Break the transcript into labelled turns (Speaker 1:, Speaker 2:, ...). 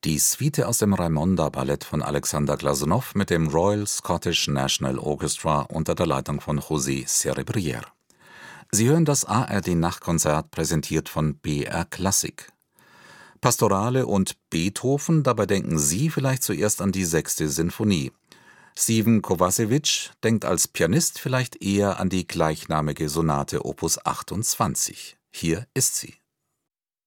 Speaker 1: Die Suite aus dem Raimonda-Ballett von Alexander Glazunov mit dem Royal Scottish National Orchestra unter der Leitung von José Cerebrière. Sie hören das ARD-Nachtkonzert, präsentiert von BR Klassik. Pastorale und Beethoven, dabei denken Sie vielleicht zuerst an die 6. Sinfonie. Steven Kovacevic denkt als Pianist vielleicht eher an die gleichnamige Sonate Opus 28. Hier ist sie.